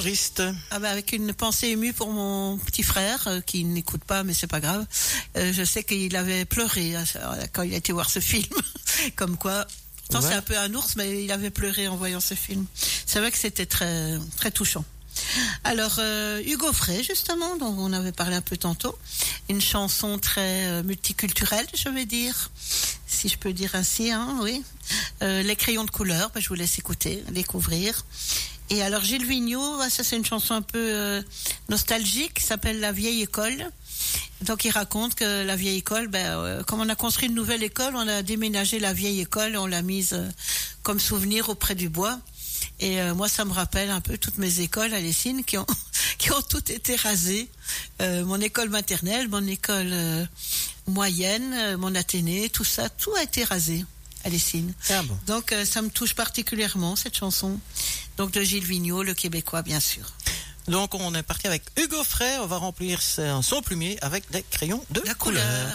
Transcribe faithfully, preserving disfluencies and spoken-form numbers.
Triste. Ah bah avec une pensée émue pour mon petit frère euh, qui n'écoute pas, mais c'est pas grave. Euh, je sais qu'il avait pleuré euh, quand il a été voir ce film. Comme quoi, pourtant Ouais. c'est un peu un ours, mais il avait pleuré en voyant ce film. C'est vrai que c'était très très touchant. Alors euh, Hugo Frey justement, dont on avait parlé un peu tantôt, une chanson très euh, multiculturelle, je vais dire, si je peux dire ainsi, hein, oui. Euh, Les crayons de couleur, bah, je vous laisse écouter, découvrir. Et alors Gilles Vigneault, bah, ça c'est une chanson un peu euh, nostalgique, qui s'appelle La vieille école. Donc il raconte que la vieille école, ben, euh, comme on a construit une nouvelle école, on a déménagé la vieille école, on l'a mise euh, comme souvenir auprès du bois. Et euh, moi, ça me rappelle un peu toutes mes écoles à Lessines qui ont qui ont toutes été rasées. Euh, mon école maternelle, mon école euh, moyenne, euh, mon Athénée, tout ça, tout a été rasé à Lessines. Ah bon. Donc euh, ça me touche particulièrement cette chanson. Donc de Gilles Vigneault, le Québécois, bien sûr. Donc on est parti avec Hugo Frey, on va remplir son son plumier avec des crayons de La couleur. couleur.